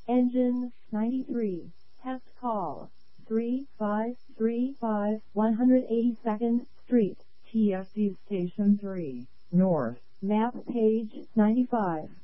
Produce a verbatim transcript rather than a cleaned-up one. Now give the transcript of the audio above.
Engine ninety-three. Test call. three five three five one hundred eighty-second Street. T S C Station three, North. Map page ninety-five.